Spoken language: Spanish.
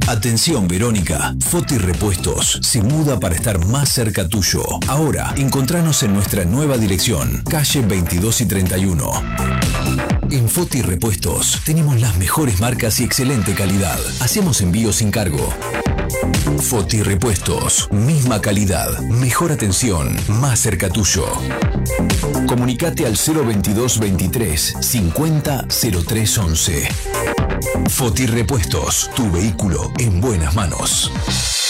Atención, Verónica. Foti Repuestos se muda para estar más cerca tuyo. Ahora, encontranos en nuestra nueva dirección, calle 22 y 31. En Foti Repuestos tenemos las mejores marcas y excelente calidad. Hacemos envíos sin cargo. Foti Repuestos, misma calidad, mejor atención, más cerca tuyo. Comunicate al 022 23 50 03 11. Foti Repuestos, tu vehículo en buenas manos.